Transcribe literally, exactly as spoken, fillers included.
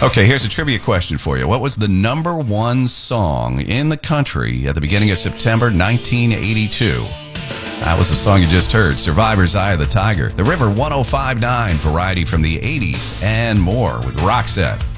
Okay, here's a trivia question for you. What was the number one song in the country at the beginning of September nineteen eighty-two? That was the song you just heard, Survivor's Eye of the Tiger. The River one oh five point nine, variety from the eighties, and more with Roxette.